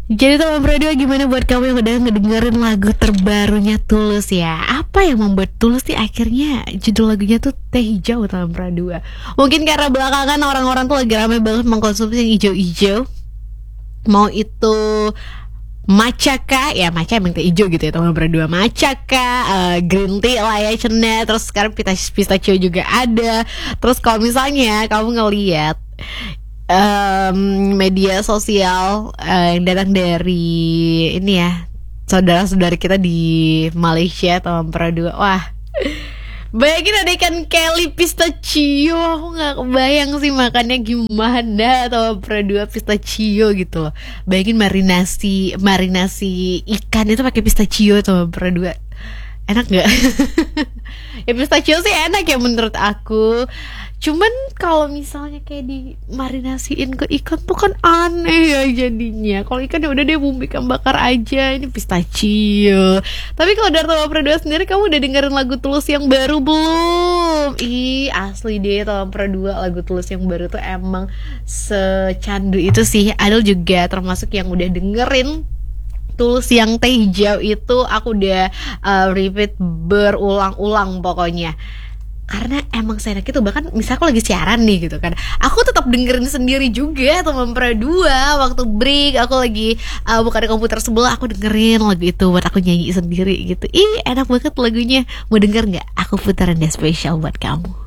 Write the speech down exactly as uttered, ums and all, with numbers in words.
Jadi teman berdua, gimana buat kamu yang udah ngedengerin lagu terbarunya Tulus ya? Apa yang membuat Tulus nih akhirnya judul lagunya tuh Teh Hijau teman berdua? Mungkin karena belakangan orang-orang tuh lagi ramai banget mengkonsumsi yang hijau-hijau. Mau itu matcha kah? Ya matcha emang teh hijau gitu ya teman berdua. Matcha kah, uh, green tea lah ya cenah. Terus sekarang pistachio juga ada. Terus kalau misalnya kamu ngeliat Um, media sosial uh, yang datang dari ini ya, saudara-saudara kita di Malaysia atau Peradua. Wah, bayangin ada ikan keli pistachio. Aku gak kebayang sih makannya gimana atau Peradua pistachio gitu loh. Bayangin marinasi Marinasi ikan itu pakai pistachio atau Peradua. Enak gak? Ya pistachio sih enak ya menurut aku. Cuman kalau misalnya kayak dimarinasiin ke ikan tuh kan aneh ya jadinya. Kalau ikan ya udah deh bumbu ikan bakar aja. Ini pistachio. Tapi kalau dari Tama Pradua sendiri, kamu udah dengerin lagu Tulus yang baru belum? Ih asli deh, Tama Pradua lagu Tulus yang baru tuh emang secandu itu sih. Adel juga termasuk yang udah dengerin Tulus yang Teh Hijau itu. Aku udah uh, repeat berulang-ulang pokoknya, karena emang seenak itu. Bahkan misalnya aku lagi siaran nih gitu kan, aku tetap dengerin sendiri juga teman Pradua. Waktu break aku lagi uh, buka di komputer sebelah, aku dengerin lagu itu buat aku nyanyi sendiri gitu. Ih enak banget lagunya. Mau denger gak? Aku putaran deh spesial buat kamu.